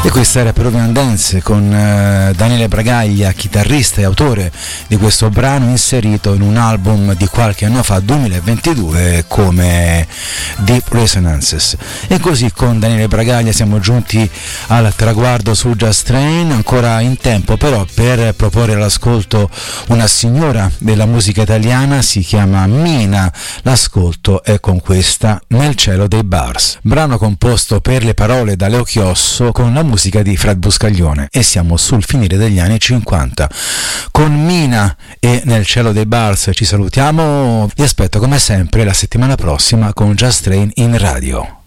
E questa era Peruvian Dance con Daniele Bragaglia, chitarrista e autore di questo brano, inserito in un album di qualche anno fa, 2022, come Deep Resonances. E così con Daniele Bragaglia siamo giunti al traguardo su Just Train, ancora in tempo però per proporre all'ascolto una signora della musica italiana, si chiama Mina. L'ascolto è con questa Nel cielo dei bars, brano composto per le parole da Leo Chiosso con la musica di Fred Buscaglione, e siamo sul finire degli anni 50. Con Mina e Nel cielo dei bars ci salutiamo, vi aspetto come sempre la settimana prossima con Just Train in radio.